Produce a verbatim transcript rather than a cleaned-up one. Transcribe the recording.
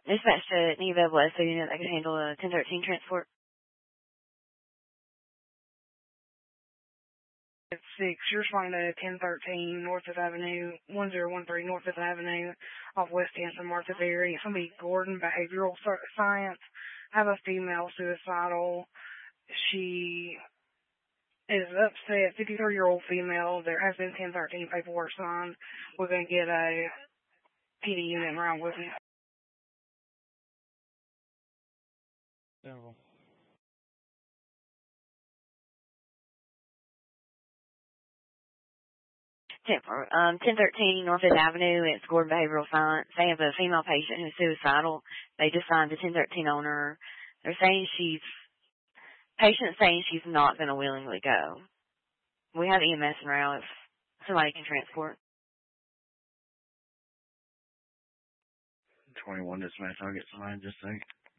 Dispatch to Neva West so you know they can handle a ten thirteen transport. Six, you're responding to ten thirteen North Fifth Avenue, one zero one three North Fifth Avenue, off West tenth and Martha Berry. It's going to be Gordon Behavioral Science. I have a female suicidal. She is upset, fifty-three-year-old female. There has been ten thirteen paperwork signed. We're going to get a P D unit around with you. Several. Um, ten thirteen North Fifth Avenue, it's Gordon Behavioral Science. They have a female patient who's suicidal. They just signed the ten thirteen on her. They're saying she's, patient's saying she's not going to willingly go. We have E M S around if somebody can transport. twenty-one dispatch, I'll get somebody in just a second.